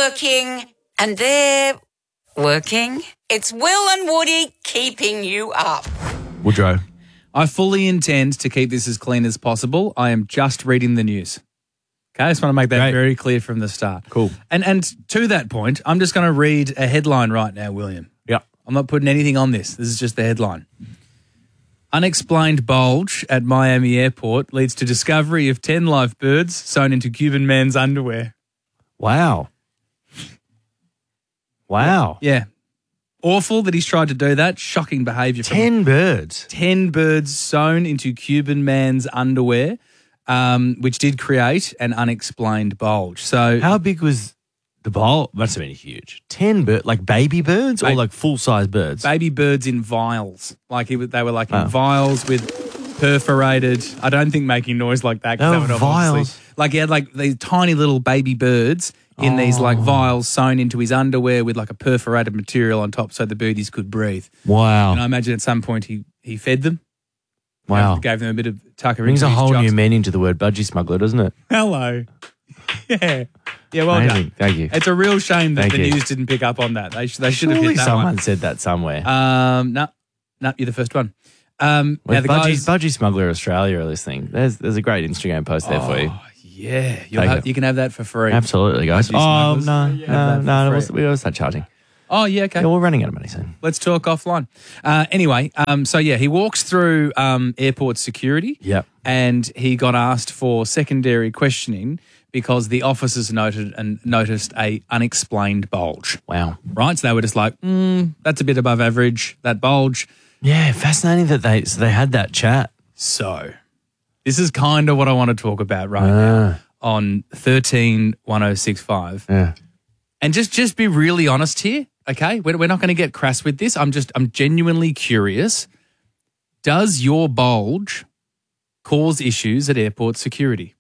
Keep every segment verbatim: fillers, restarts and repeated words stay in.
working, and they're working. It's Will and Woody keeping you up. Woodrow. I fully intend to keep this as clean as possible. I am just reading the news. Okay, I just want to make that Great. very clear from the start. Cool. And and to that point, I'm just going to read a headline right now, William. Yeah. I'm not putting anything on this. This is just the headline. Unexplained bulge at Miami airport leads to discovery of ten live birds sewn into Cuban man's underwear. Wow. Wow. Yeah. Awful that he's tried to do that. Shocking behaviour. from Ten birds. ten birds sewn into Cuban man's underwear, um, which did create an unexplained bulge. So How big was the bowl? Must have been huge. Ten birds, like baby birds or Ba- like full-size birds? baby birds in vials. Like he, was- they were like in Oh. vials with perforated. I don't think making noise like that. 'cause Oh, that would obviously- vials. Like he had like these tiny little baby birds in these like vials sewn into his underwear with like a perforated material on top so the birdies could breathe. Wow. And I imagine at some point he, he fed them. Wow. Gave them a bit of tucker Brings into a his whole jocks. new meaning to the word budgie smuggler, doesn't it? Hello. Yeah. Yeah, well Amazing. done. Thank you. It's a real shame that Thank the you. news didn't pick up on that. They, sh- they should have Surely hit that someone one. said that somewhere. Um, no, no, you're the first one. Um, Well, now the budgie, guys, budgie Smuggler Australia are listening. There's there's a great Instagram post there for you. Oh, yeah, you'll Take have, it. you can have that for free. Absolutely, guys. Budgie Oh, Smugglers. no, Have no, that no, for no. free. We'll, we'll start charging. Oh, yeah, okay. Yeah, we're running out of money soon. Let's talk offline. Uh, anyway, um, so yeah, he walks through um, airport security. Yep. And he got asked for secondary questioning because the officers noted and noticed a unexplained bulge. Wow. Right, so they were just like, mm, that's a bit above average, that bulge. Yeah, fascinating that they so they had that chat. So, this is kind of what I want to talk about right now on thirteen one oh six five. Yeah. And just just be really honest here, okay? We're, we're not going to get crass with this. I'm just I'm genuinely curious. Does your bulge cause issues at airport security?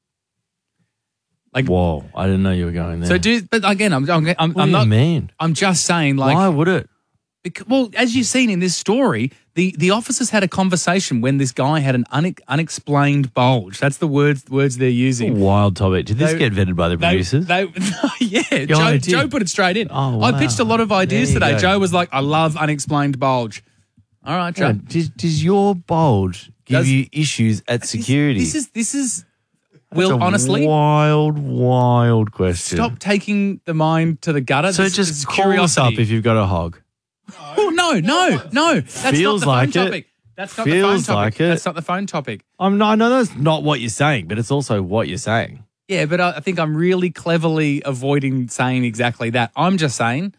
Like, Whoa, I didn't know you were going there. so do but again, I'm I'm I'm, what I'm do not you mean? I'm just saying like Why would it? Because, well, as you've seen in this story, the, the officers had a conversation when this guy had an une- unexplained bulge. That's the words words they're using. Wild topic. Did this They- get vetted by the They, producers? they, yeah, I Joe, did. Joe put it straight in. Oh, I wow. pitched a lot of ideas There you today. go. Joe was like, I love unexplained bulge. All right, Joe. Yeah, does, does your bulge give Does- you issues at security? This, this is, this is, That's Will, a honestly, wild, wild question. stop taking the mind to the gutter. So This- just this is call us up curiosity. if you've got a hog. Oh, no, no, no. That's Feels not the like phone it. topic. That's not Feels the phone topic. like it. That's not the phone topic. I'm not, I know that's not what you're saying, but it's also what you're saying. Yeah, but I I think I'm really cleverly avoiding saying exactly that. I'm just saying,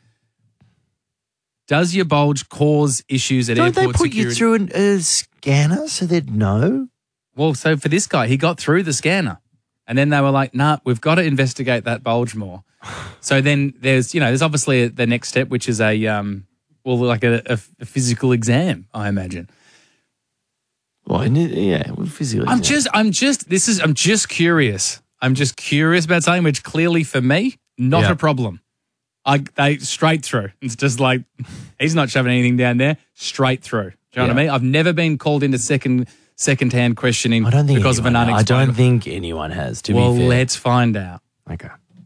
does your bulge cause issues at Don't airport they put security? you through an, a scanner so they'd know? Well, so for this guy, he got through the scanner. And then they were like, nah, we've got to investigate that bulge more. So then there's, you know, there's obviously the next step, which is a, um, well, like a, a, a physical exam, I imagine. Well, and it- yeah, well, physically. I'm yeah. just, I'm just, this is, I'm just curious. I'm just curious about something which clearly for me, not Yeah. a problem. I, they straight through. It's just like, he's not shoving anything down there, straight through. Do you know what I Yeah. mean? I've never been called into second, second-hand questioning I don't think because of an anyone- I unexplained. don't think anyone has, to Well, be fair. let's find out. Okay.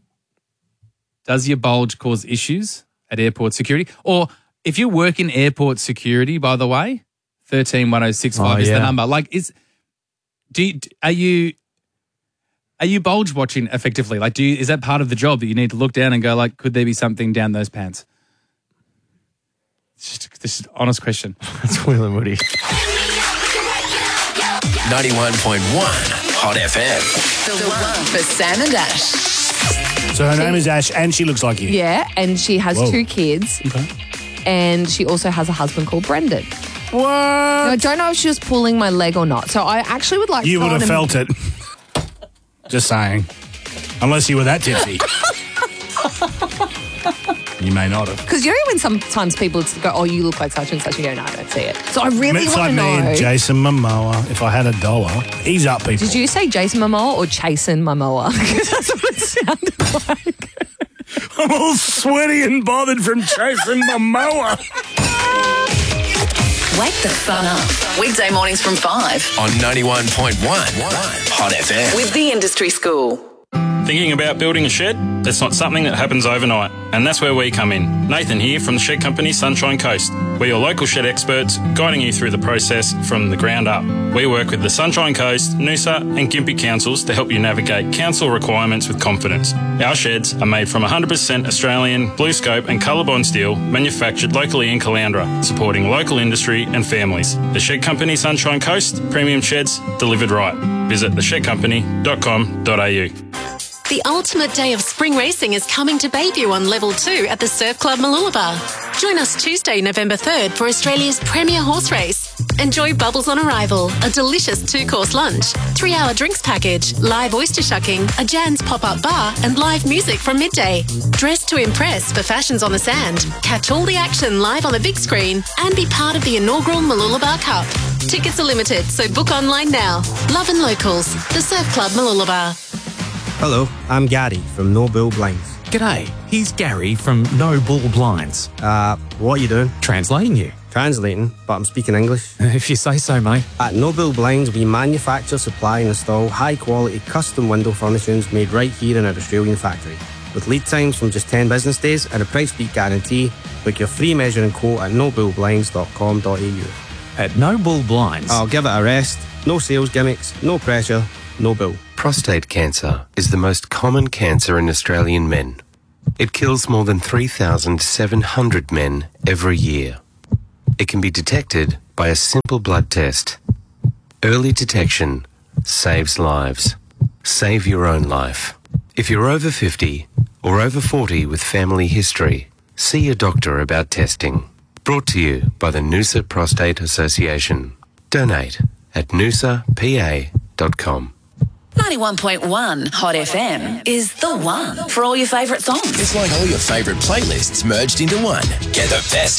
Does your bulge cause issues at airport security? Or if you work in airport security, by the way, thirteen one oh six five Oh, is the yeah. number. Like, is do you, are you are you bulge watching effectively? Like, do you, is that part of the job that you need to look down and go like, could there be something down those pants? It's just this is an honest question. That's Will and Woody. ninety-one point one Hot F M. The one for Sam and Ash. So her name is Ash and she looks like you. Yeah, and she has Whoa. two kids. And she also has a husband called Brendan. What? Now, I don't know if she was pulling my leg or not. So I actually would like You to would have felt it. Just saying. Unless you were that tipsy. You may not have. Because you know when sometimes people go, oh, you look like such and such, and you go, no, I don't see it. So I really It's want like to me know. and Jason Momoa. If I had a dollar, ease up, people. Did you say Jason Momoa or Chasen Momoa? Because that's what it sounded like. I'm all sweaty and bothered from chasing Momoa. Wake the fun up. Weekday mornings from five On ninety-one point one Hot F M. with the Industry School. Thinking about building a shed? It's not something that happens overnight, and that's where we come in. Nathan here from the shed company Sunshine Coast. We're your local shed experts, guiding you through the process from the ground up. We work with the Sunshine Coast, Noosa and Gympie councils to help you navigate council requirements with confidence. Our sheds are made from one hundred percent Australian BlueScope and Colorbond steel, manufactured locally in Caloundra, supporting local industry and families. The Shed Company Sunshine Coast, premium sheds delivered right. Visit the shed company dot com dot a u. The ultimate day of spring racing is coming to Bayview on Level two at the Surf Club Mooloolaba. Join us Tuesday, November third for Australia's premier horse race. Enjoy bubbles on arrival, a delicious two-course lunch, three-hour drinks package, live oyster shucking, a Jan's pop-up bar and live music from midday. Dress to impress for Fashions on the Sand. Catch all the action live on the big screen and be part of the inaugural Mooloolaba Cup. Tickets are limited, so book online now. Love and Locals, the Surf Club Mooloolaba. Hello, I'm Gary from No Bull Blinds. G'day, here's Gary from No Bull Blinds. Uh, what are you doing? Translating you. Translating, but I'm speaking English. If you say so, mate. At No Bull Blinds, we manufacture, supply and install high-quality custom window furnishings made right here in our Australian factory. With lead times from just ten business days and a price beat guarantee, book your free measuring quote at no bull blinds dot com dot a u. At No Bull Blinds. I'll give it a rest. No sales gimmicks, no pressure, no bull. Prostate cancer is the most common cancer in Australian men. It kills more than three thousand seven hundred men every year. It can be detected by a simple blood test. Early detection saves lives. Save your own life. If you're over fifty or over forty with family history, see a doctor about testing. Brought to you by the Noosa Prostate Association. Donate at noosa p a dot com. ninety-one point one Hot F M is the one for all your favourite songs. It's like all your favourite playlists merged into one. Get the best